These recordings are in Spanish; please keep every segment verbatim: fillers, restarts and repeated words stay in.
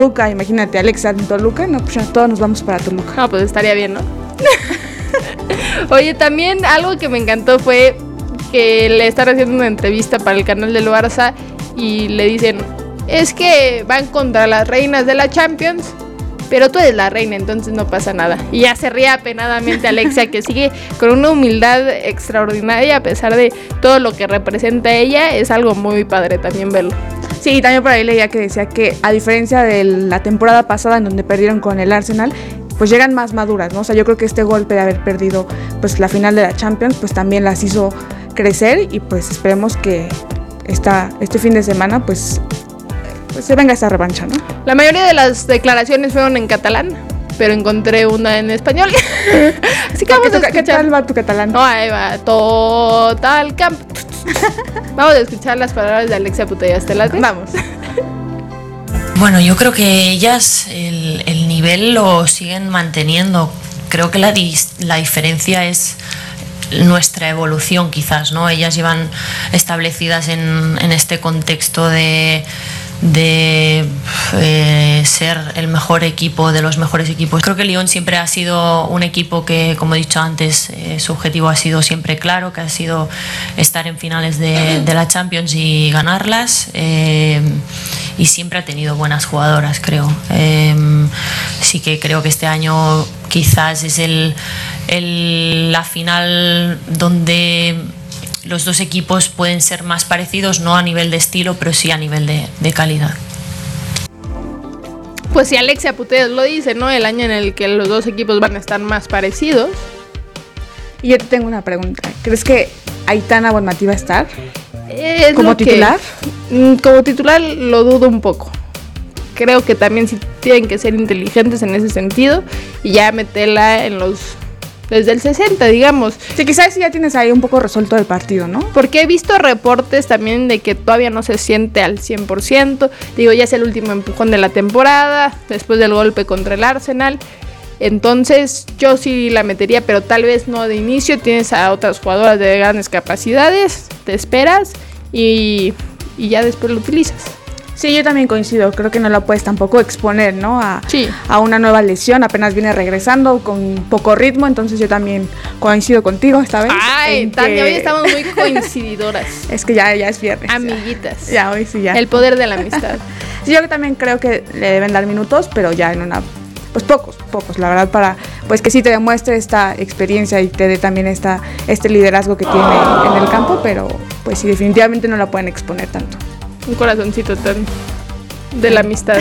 Toluca, imagínate, Alexa en Toluca, no, pues ya todos nos vamos para Toluca. No, pues estaría bien, ¿no? Oye, también algo que me encantó fue que le están haciendo una entrevista para el canal del Barça y le dicen, es que van contra las reinas de la Champions, pero tú eres la reina, entonces no pasa nada. Y ya se ríe apenadamente Alexia, que sigue con una humildad extraordinaria a pesar de todo lo que representa ella. Es algo muy padre también verlo. Sí, y también por ahí leía que decía que a diferencia de la temporada pasada en donde perdieron con el Arsenal, pues llegan más maduras, ¿no? O sea, yo creo que este golpe de haber perdido pues la final de la Champions, pues también las hizo crecer y pues esperemos que esta, este fin de semana pues, pues se venga esta revancha, ¿no? La mayoría de las declaraciones fueron en catalán, pero encontré una en español. Así que vamos a escuchar. ¿Qué tal va tu catalán? No, ahí va, total camp. Vamos a escuchar las palabras de Alexia Putellas. ¿Te las ves? Vamos. Bueno, yo creo que ellas el, el nivel lo siguen manteniendo. Creo que la, la diferencia es nuestra evolución, quizás, ¿no? Ellas llevan establecidas en, en este contexto de, de eh, ser el mejor equipo, de los mejores equipos. Creo que Lyon siempre ha sido un equipo que, como he dicho antes, eh, su objetivo ha sido siempre claro, que ha sido estar en finales de, de la Champions y ganarlas. Eh, y siempre ha tenido buenas jugadoras, creo. Eh, sí que creo que este año quizás es el, el, la final donde los dos equipos pueden ser más parecidos, no a nivel de estilo, pero sí a nivel de, de calidad. Pues si Alexia Putellas lo dice, ¿no? El año en el que los dos equipos van a estar más parecidos. Y yo te tengo una pregunta. ¿Crees que Aitana Bonmatí va a estar? Es ¿Como titular? Que, como titular lo dudo un poco. Creo que también sí tienen que ser inteligentes en ese sentido y ya meterla en los... desde el sesenta, digamos. Sí, quizás ya tienes ahí un poco resuelto el partido, ¿no? Porque he visto reportes también de que todavía no se siente al cien por ciento. Digo, ya es el último empujón de la temporada, después del golpe contra el Arsenal. Entonces, yo sí la metería, pero tal vez no de inicio. Tienes a otras jugadoras de grandes capacidades, te esperas y, y ya después lo utilizas. Sí, yo también coincido, creo que no la puedes tampoco exponer, ¿no? A, sí. a una nueva lesión, apenas viene regresando con poco ritmo, entonces yo también coincido contigo esta vez. Ay, Tania, que... hoy estamos muy coincididoras. Es que ya, ya es viernes. Amiguitas. Ya, ya hoy sí ya. El poder de la amistad. Sí, yo también creo que le deben dar minutos, pero ya en una, pues pocos, pocos, la verdad, para pues que sí te demuestre esta experiencia y te dé también esta, este liderazgo que tiene en el campo, pero pues sí, definitivamente no la pueden exponer tanto. Un corazoncito tan de la amistad.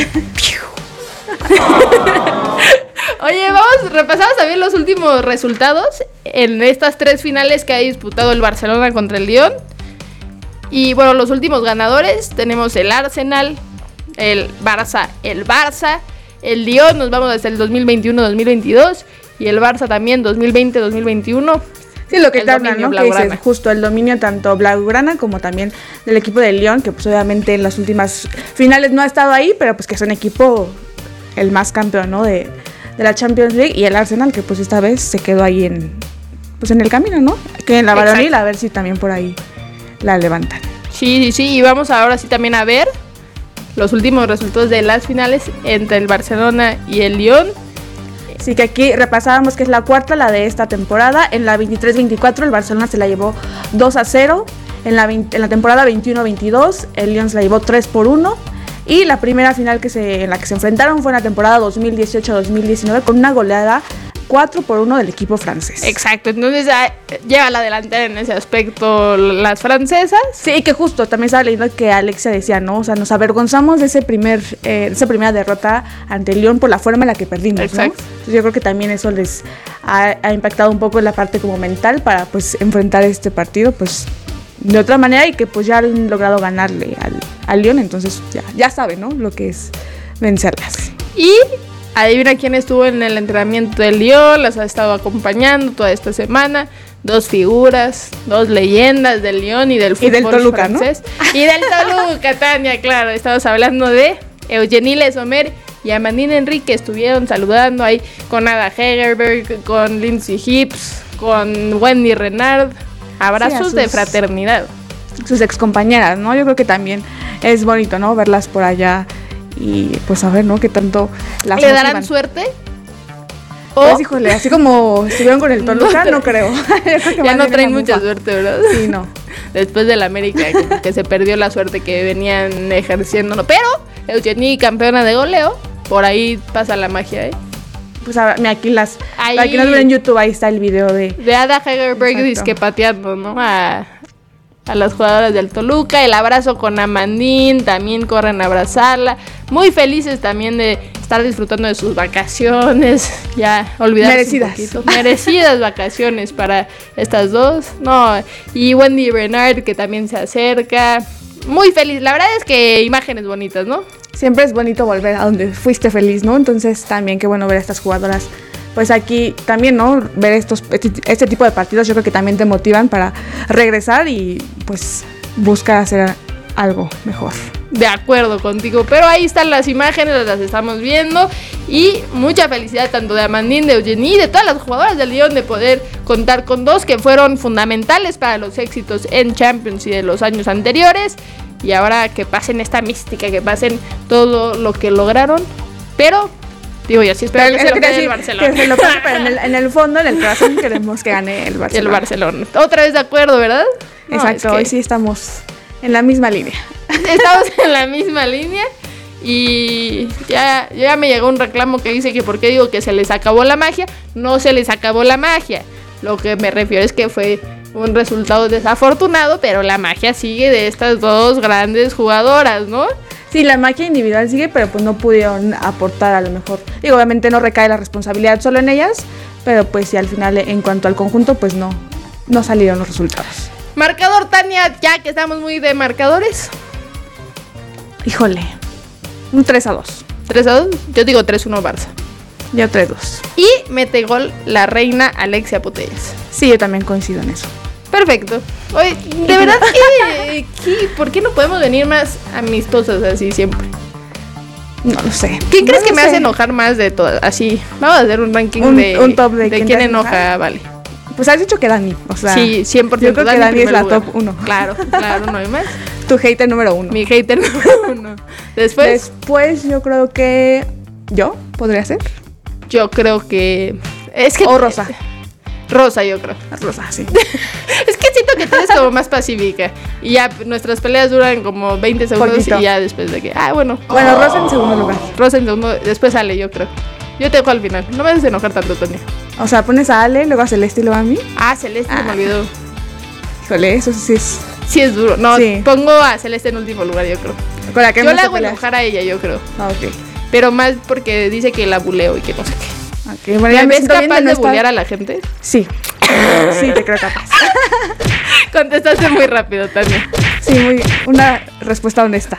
Oye, vamos, repasamos también los últimos resultados en estas tres finales que ha disputado el Barcelona contra el Lyon. Y bueno, los últimos ganadores tenemos el Arsenal, el Barça, el Barça, el Lyon, nos vamos hasta el dos mil veintiuno dos mil veintidós y el Barça también dos mil veinte dos mil veintiuno. Sí, lo que te hablan, ¿no? Que dices, justo el dominio tanto blaugrana como también del equipo del Lyon, que pues obviamente en las últimas finales no ha estado ahí, pero pues que es un equipo el más campeón, ¿no? De, de la Champions League, y el Arsenal, que pues esta vez se quedó ahí en pues en el camino, ¿no? Que en la varonil, a ver si también por ahí la levantan. Sí, sí, sí, y vamos ahora sí también a ver los últimos resultados de las finales entre el Barcelona y el Lyon. Sí, que aquí repasábamos que es la cuarta, la de esta temporada. En la veintitrés veinticuatro el Barcelona se la llevó dos a cero. En la, veinte, en la temporada veintiuno veintidós el Lyon se la llevó tres por uno. Y la primera final que se, en la que se enfrentaron fue en la temporada dos mil dieciocho dos mil diecinueve con una goleada cuatro por uno del equipo francés. Exacto, entonces ya lleva la delantera en ese aspecto las francesas. Sí, que justo también estaba leyendo que Alexia decía, ¿no? O sea, nos avergonzamos de ese primer, eh, esa primera derrota ante el Lyon por la forma en la que perdimos, exacto, ¿no? Entonces yo creo que también eso les ha, ha impactado un poco en la parte como mental para pues enfrentar este partido pues de otra manera, y que pues ya han logrado ganarle al, al Lyon, entonces ya, ya saben, ¿no? Lo que es vencerlas. Y adivina quién estuvo en el entrenamiento del Lyon, las ha estado acompañando toda esta semana. Dos figuras, dos leyendas del Lyon y del fútbol y del Toluca, francés. ¿No? Y del Toluca, Tania, claro. Estamos hablando de Eugénie Le Sommer y Amandine Henry, estuvieron saludando ahí con Ada Hegerberg, con Lindsay Hibbs, con Wendy Renard. Abrazos sí, sus, de fraternidad. Sus excompañeras, ¿no? Yo creo que también es bonito, ¿no? Verlas por allá y pues a ver, ¿no? Qué tanto las ¿Le motivan. darán suerte? Pues Oh. híjole, así como estuvieron con el Toluca, no, no creo. creo que ya no traen mucha mucha suerte, ¿verdad? Sí, no. Después del América, que, que se perdió la suerte que venían ejerciendo. Pero Eugenie, campeona de goleo, por ahí pasa la magia, ¿eh? Pues a ver, mira, aquí las... Ahí, para quienes ven en YouTube, ahí está el video de... De Ada Hegerberg disque pateando, ¿no? A, a las jugadoras del Toluca. El abrazo con Amandín, también corren a abrazarla. Muy felices también de estar disfrutando de sus vacaciones. Ya, olvidarse merecidas. un poquito. Merecidas vacaciones para estas dos. No, y Wendy Renard, que también se acerca. Muy feliz. La verdad es que imágenes bonitas, ¿no? Siempre es bonito volver a donde fuiste feliz, ¿no? Entonces también qué bueno ver a estas jugadoras. Pues aquí también, ¿no? Ver estos este, este tipo de partidos yo creo que también te motivan para regresar y pues buscar hacer algo mejor. De acuerdo contigo, pero ahí están las imágenes, las estamos viendo y mucha felicidad tanto de Amandine, de Eugenie, de todas las jugadoras del Lyon de poder contar con dos que fueron fundamentales para los éxitos en Champions y de los años anteriores y ahora que pasen esta mística, que pasen todo lo que lograron, pero digo yo sí espero pero que se lo quede el Barcelona. Que se lo pase, pero en el, en el fondo, en el corazón queremos que gane el Barcelona. El Barcelona. Otra vez de acuerdo, ¿verdad? No, exacto, es que... hoy sí estamos en la misma línea. Estamos en la misma línea y ya, ya me llegó un reclamo que dice que por qué digo que se les acabó la magia. No se les acabó la magia. Lo que me refiero es que fue un resultado desafortunado, pero la magia sigue de estas dos grandes jugadoras, ¿no? Sí, la magia individual sigue, pero pues no pudieron aportar a lo mejor. Digo, obviamente no recae la responsabilidad solo en ellas, pero pues sí, al final en cuanto al conjunto, pues no, no salieron los resultados. Marcador, Tania, ya que estamos muy de marcadores. Híjole, un tres a dos. ¿tres a dos? Yo digo tres uno Barça. Yo tres dos. Y mete gol la reina Alexia Putellas. Sí, yo también coincido en eso. Perfecto. Oye, de verdad que, que ¿por qué no podemos venir más amistosas así siempre? No lo sé. ¿Quién no crees que sé. me hace enojar más de todas? Así, vamos a hacer un ranking un, de, un top de, de quién, quién enoja, vale. Pues has dicho que Dani, o sea. Sí, cien por ciento. Yo creo que Dani, Dani es la lugar. top uno. Claro, claro, no hay más. Tu hater número uno. Mi hater número uno. Después. Después yo creo que yo podría ser. Yo creo que es que o Rosa. Rosa, yo creo. Rosa, sí. Es que siento que tú eres como más pacífica. Y ya nuestras peleas duran como veinte segundos Poquito. Y ya después de que. Ah, bueno. Bueno, Rosa en segundo lugar. Rosa en segundo, después sale, yo creo. Yo te dejo al final. No me haces enojar tanto, Tania. O sea, pones a Ale, luego a Celeste y luego a mí. Ah, Celeste, ah. me olvidó. Híjole, eso sí es. Sí es duro. No, sí. Pongo a Celeste en último lugar, yo creo. ¿Con la que yo la hago peleas? Enojar a ella, yo creo. Ah, ok. Pero más porque dice que la buleo y que no sé qué. Okay, bueno, ¿Me ves capaz de, no de bullear a la gente? Sí. Sí, te creo capaz. Contestaste muy rápido, Tania. Sí, muy, una respuesta honesta.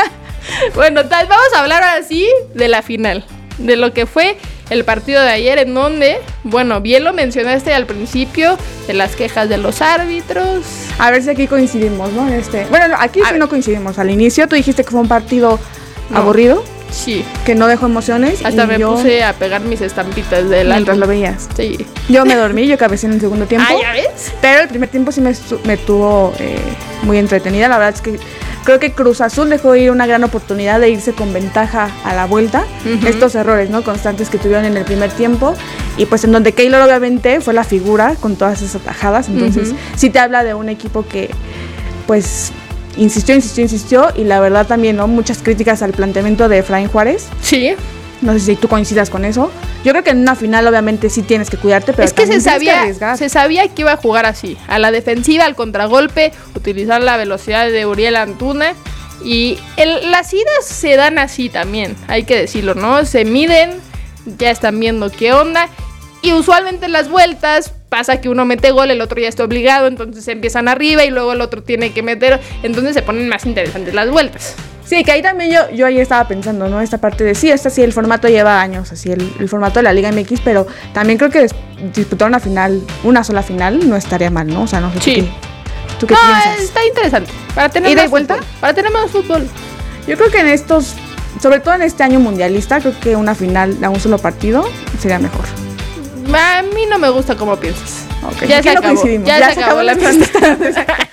Bueno, tal, vamos a hablar ahora sí de la final. De lo que fue el partido de ayer, en donde, bueno, bien lo mencionaste al principio, de las quejas de los árbitros. A ver si aquí coincidimos, ¿no? Este, bueno, no, aquí a sí ver. no coincidimos. Al inicio tú dijiste que fue un partido no. aburrido. Sí. Que no dejó emociones. Hasta y me yo, puse a pegar mis estampitas del mientras álbum. lo veías. Sí. Yo me dormí, yo cabecé en el segundo tiempo. Ah, ¿ya ves? Pero el primer tiempo sí me, me tuvo eh, muy entretenida. La verdad es que creo que Cruz Azul dejó ir una gran oportunidad de irse con ventaja a la vuelta. Uh-huh. Estos errores, ¿no? Constantes que tuvieron en el primer tiempo. Y pues en donde Keylor obviamente fue la figura con todas esas atajadas. Entonces uh-huh. sí te habla de un equipo que pues insistió, insistió, insistió. Y la verdad también, ¿no? Muchas críticas al planteamiento de Efraín Juárez. Sí. No sé si tú coincidas con eso. Yo creo que en una final obviamente sí tienes que cuidarte, pero es que se sabía, que se sabía que iba a jugar así, a la defensiva, al contragolpe, utilizar la velocidad de Uriel Antuna. Y el, las idas se dan así también, hay que decirlo, ¿no? Se miden, ya están viendo qué onda. Y usualmente en las vueltas pasa que uno mete gol, el otro ya está obligado, entonces empiezan arriba y luego el otro tiene que meter, entonces se ponen más interesantes las vueltas. Sí, que ahí también yo, yo ayer estaba pensando, ¿no? Esta parte de sí, esta sí, el formato lleva años, así el, el formato de la Liga M X, pero también creo que des, disputar una final, una sola final, no estaría mal, ¿no? O sea, no sé sí. tú qué, ¿tú qué no, piensas? Está interesante. Para tener ¿Y más de vuelta? Fútbol, para tener más fútbol. Yo creo que en estos, sobre todo en este año mundialista, creo que una final a un solo partido sería mejor. A mí no me gusta cómo piensas. Okay. Ya, se se acabó, coincidimos. ya, ya se se acabó. acabó La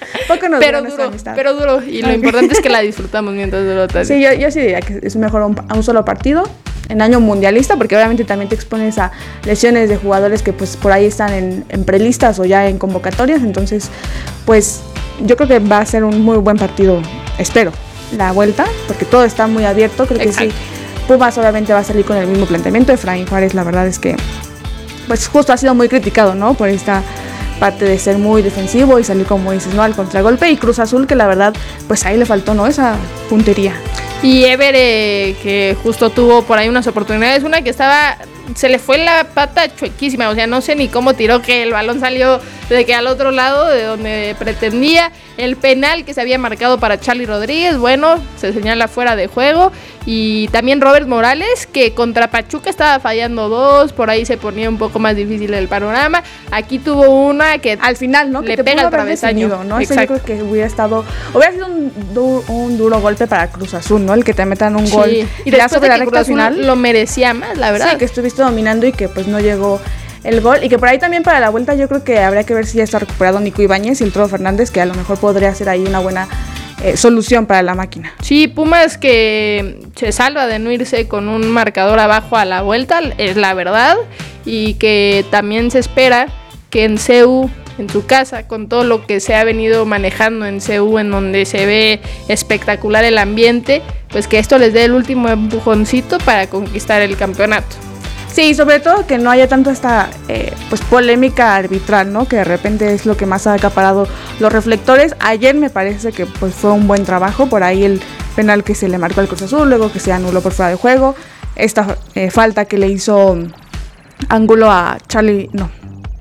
Poco nos pero duró nuestra duro, amistad. pero duro. Y lo importante es que la disfrutamos mientras duró. Sí, yo, yo sí diría que es mejor un, a un solo partido en año mundialista, porque obviamente también te expones a lesiones de jugadores que pues por ahí están en, en prelistas o ya en convocatorias. Entonces, pues yo creo que va a ser un muy buen partido, espero, la vuelta, porque todo está muy abierto. Creo que Exacto. sí, Pumas obviamente va a salir con el mismo planteamiento. Efraín Juárez, la verdad es que pues justo ha sido muy criticado, ¿no? Por esta parte de ser muy defensivo y salir, como dices, ¿no?, al contragolpe. Y Cruz Azul, que la verdad pues ahí le faltó, ¿no?, esa puntería. Y Ever, eh, que justo tuvo por ahí unas oportunidades, una que estaba, se le fue la pata chuequísima, o sea, no sé ni cómo tiró, que el balón salió de que al otro lado de donde pretendía. El penal que se había marcado para Charly Rodríguez, bueno, se señala fuera de juego. Y también Robert Morales, que contra Pachuca estaba fallando dos, por ahí se ponía un poco más difícil el panorama. Aquí tuvo una que al final, ¿no?, le que pega al travesaño, ¿no? Eso yo creo que hubiera estado, hubiera sido un, du, un duro golpe para Cruz Azul, ¿no? El que te metan un sí. gol y ya sobre de la recta final lo merecía más, la verdad. Sí, que estuviste dominando y que pues no llegó el gol, y que por ahí también para la vuelta yo creo que habría que ver si ya está recuperado Nico Ibáñez y el Toro Fernández, que a lo mejor podría ser ahí una buena eh, solución para la máquina. Sí, Pumas que se salva de no irse con un marcador abajo a la vuelta, es la verdad, y que también se espera que en C U, en su casa, con todo lo que se ha venido manejando en C U, en donde se ve espectacular el ambiente, pues que esto les dé el último empujoncito para conquistar el campeonato. Sí, sobre todo que no haya tanto esta eh, pues polémica arbitral, ¿no?, que de repente es lo que más ha acaparado los reflectores. Ayer me parece que pues fue un buen trabajo, por ahí el penal que se le marcó al Cruz Azul, luego que se anuló por fuera de juego, esta eh, falta que le hizo Ángulo a Charly, no,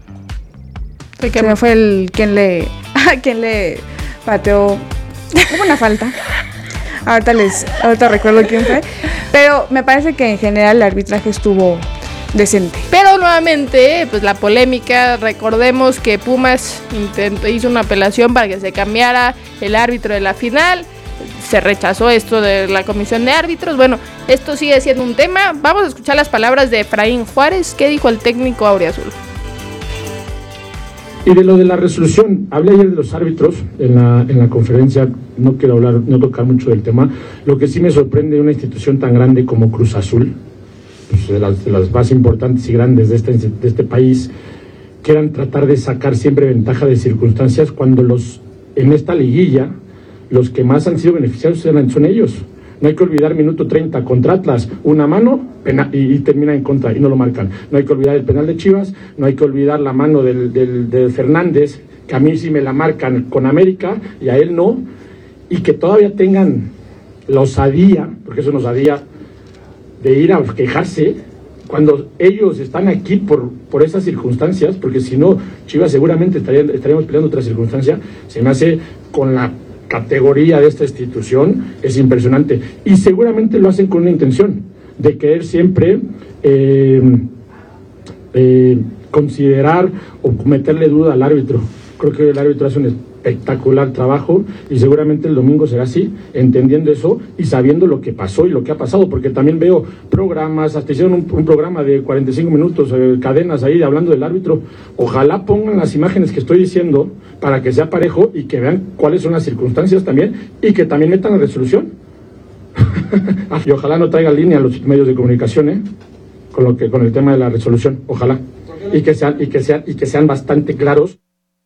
se me fue el quien le quien le pateó, hubo una falta. Ahorita les, ahorita recuerdo quién fue, pero me parece que en general el arbitraje estuvo decente. Pero nuevamente, pues la polémica, recordemos que Pumas intentó, hizo una apelación para que se cambiara el árbitro de la final, se rechazó esto de la comisión de árbitros. Bueno, esto sigue siendo un tema. Vamos a escuchar las palabras de Efraín Juárez. ¿Qué dijo el técnico auriazul? Y de lo de la resolución, hablé ayer de los árbitros en la, en la conferencia, no quiero hablar, no tocar mucho del tema. Lo que sí me sorprende de una institución tan grande como Cruz Azul, pues de, las, de las más importantes y grandes de este, de este país, quieran tratar de sacar siempre ventaja de circunstancias cuando los en esta liguilla, los que más han sido beneficiados son ellos. No hay que olvidar minuto treinta contra Atlas, una mano pena, y, y termina en contra y no lo marcan. No hay que olvidar el penal de Chivas, no hay que olvidar la mano del, del, del Fernández, que a mí sí me la marcan con América y a él no, y que todavía tengan la osadía, porque eso es una osadía, de ir a quejarse cuando ellos están aquí por, por esas circunstancias, porque si no, Chivas seguramente estaría, estaríamos peleando otra circunstancia. Se me hace con la categoría de esta institución, es impresionante, y seguramente lo hacen con una intención de querer siempre eh, eh, considerar o meterle duda al árbitro. Creo que el árbitro hace un espectacular trabajo y seguramente el domingo será así, entendiendo eso y sabiendo lo que pasó y lo que ha pasado, porque también veo programas, hasta hicieron un, un programa de cuarenta y cinco minutos, eh, cadenas ahí hablando del árbitro. Ojalá pongan las imágenes que estoy diciendo para que sea parejo y que vean cuáles son las circunstancias también y que también metan la resolución. Y ojalá no traigan línea a los medios de comunicación, ¿eh? con lo que con el tema de la resolución, ojalá, y que sean y que sean y que sean bastante claros.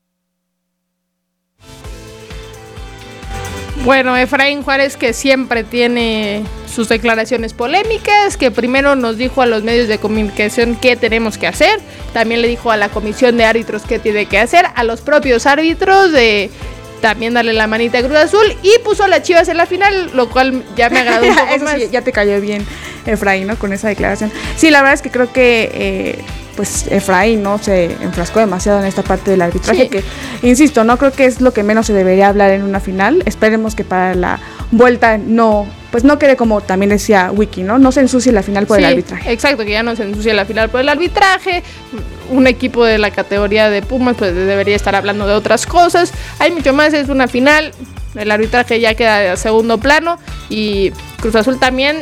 Bueno, Efraín Juárez, que siempre tiene sus declaraciones polémicas, que primero nos dijo a los medios de comunicación qué tenemos que hacer, también le dijo a la comisión de árbitros qué tiene que hacer, a los propios árbitros de también darle la manita a Cruz Azul, y puso a las Chivas en la final, lo cual ya me agradó un poco Eso más. Sí, ya te cayó bien, Efraín, ¿no?, con esa declaración. Sí, la verdad es que creo que eh, pues Efraín, ¿no?, se enfrascó demasiado en esta parte del arbitraje, sí. que, insisto, no creo que es lo que menos se debería hablar en una final. Esperemos que para la vuelta no, pues no quede como también decía Wiki, ¿no? No se ensucie la final por sí, el arbitraje. Exacto, que ya no se ensucie la final por el arbitraje. Un equipo de la categoría de Pumas pues debería estar hablando de otras cosas. Hay mucho más, es una final, el arbitraje ya queda a segundo plano y Cruz Azul también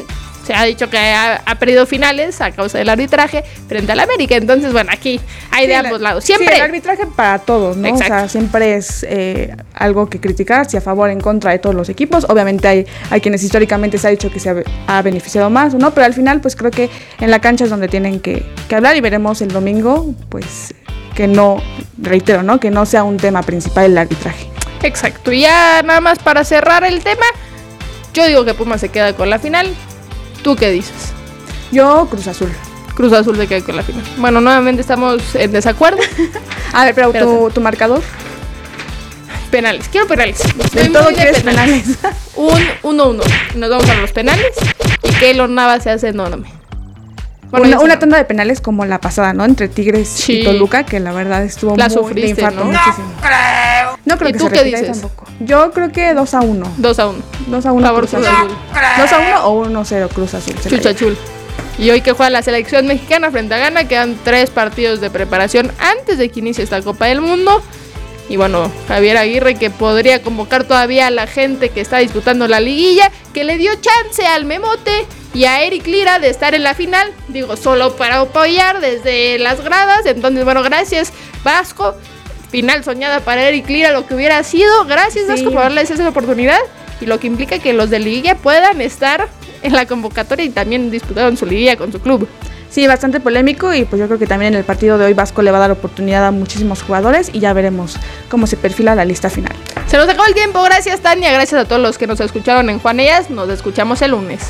se ha dicho que ha, ha perdido finales a causa del arbitraje frente al América. Entonces, bueno, aquí hay sí, de ambos la, lados. Siempre. Sí, el arbitraje para todos, ¿no? Exacto. O sea, siempre es eh, algo que criticar, si a favor o en contra de todos los equipos. Obviamente hay, hay quienes históricamente se ha dicho que se ha, ha beneficiado más o no, pero al final, pues creo que en la cancha es donde tienen que, que hablar y veremos el domingo, pues que no, reitero, ¿no? Que no sea un tema principal el arbitraje. Exacto. Y ya nada más para cerrar el tema, yo digo que Pumas se queda con la final. ¿Tú qué dices? Yo, Cruz Azul. Cruz Azul se queda con la final. Bueno, nuevamente estamos en desacuerdo. A ver, pero tu, tu marcador. Penales. Quiero penales. De todo quieres penales. Un uno uno. Nos vamos a los penales. Y Keylor Navas se hace enorme. Bueno, una, una tanda de penales como la pasada, ¿no? Entre Tigres sí. y Toluca, que la verdad estuvo la muy sufriste, de infarto, ¿no? muchísimo. No creo. No creo ¿Y que tú se qué dices? Tampoco. Yo creo que dos a uno. dos a uno. dos a uno. Favor Cruz Azul. dos a uno o uno cero Cruz Azul. Chuchachul. Y hoy que juega la selección mexicana frente a Ghana, quedan tres partidos de preparación antes de que inicie esta Copa del Mundo. Y bueno, Javier Aguirre, que podría convocar todavía a la gente que está disputando la liguilla, que le dio chance al Memote y a Eric Lira de estar en la final, digo, solo para apoyar desde las gradas. Entonces, bueno, gracias Vasco, final soñada para Eric Lira, lo que hubiera sido. Gracias sí. Vasco por darles esa oportunidad, y lo que implica que los de liguilla puedan estar en la convocatoria y también disputaron su liguilla con su club. Sí, bastante polémico, y pues yo creo que también en el partido de hoy Vasco le va a dar oportunidad a muchísimos jugadores y ya veremos cómo se perfila la lista final. Se nos acabó el tiempo. Gracias, Tania, gracias a todos los que nos escucharon en Juanellas. Nos escuchamos el lunes.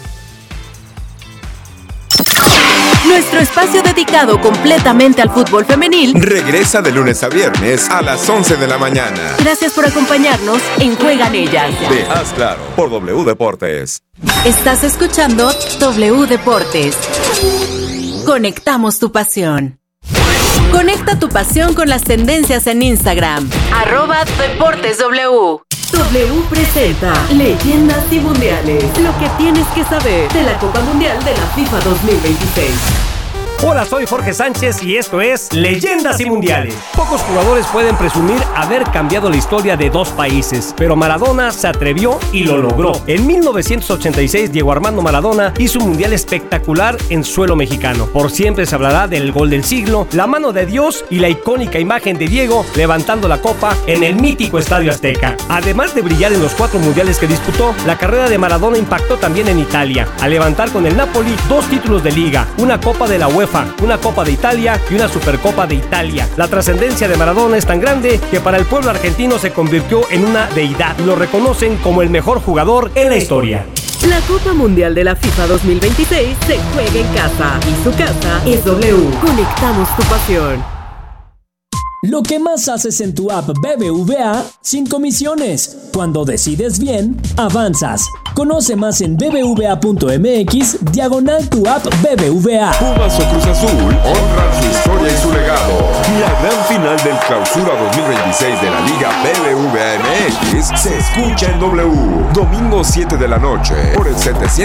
Nuestro espacio dedicado completamente al fútbol femenil regresa de lunes a viernes a las once de la mañana. Gracias por acompañarnos en Juegan Ellas. De Haz Claro, por W Deportes. Estás escuchando W Deportes. Conectamos tu pasión. Conecta tu pasión con las tendencias en Instagram. Arroba Deportes W. W presenta Leyendas y Mundiales. Lo que tienes que saber de la Copa Mundial de la FIFA dos mil veintiséis. Hola, soy Jorge Sánchez y esto es Leyendas y Mundiales. Pocos jugadores pueden presumir haber cambiado la historia de dos países, pero Maradona se atrevió y lo logró. En mil novecientos ochenta y seis, Diego Armando Maradona hizo un mundial espectacular en suelo mexicano. Por siempre se hablará del gol del siglo, la mano de Dios y la icónica imagen de Diego levantando la copa en el mítico Estadio Azteca. Además de brillar en los cuatro mundiales que disputó, la carrera de Maradona impactó también en Italia, al levantar con el Napoli dos títulos de liga, una copa de la UEFA, una Copa de Italia y una Supercopa de Italia. La trascendencia de Maradona es tan grande que para el pueblo argentino se convirtió en una deidad y lo reconocen como el mejor jugador en la historia. La Copa Mundial de la FIFA dos mil veintiséis se juega en casa y su casa es W. Conectamos tu pasión. Lo que más haces en tu app B B V A sin comisiones. Cuando decides bien, avanzas. Conoce más en bbva.mx diagonal tu app B B V A. Pumas o Cruz Azul honran su historia y su legado. La gran final del Clausura dos mil veintiséis de la Liga B B V A M X se escucha en W. Domingo siete de la noche por el setecientos